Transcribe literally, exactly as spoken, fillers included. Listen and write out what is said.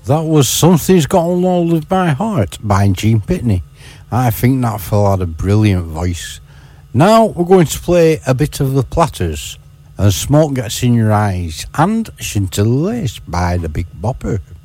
That was Something's Got a Hold of My Heart by Gene Pitney. I think that fella had a brilliant voice. Now we're going to play a bit of the Platters and Smoke Gets in Your Eyes and Scintilla Lace by the Big Bopper.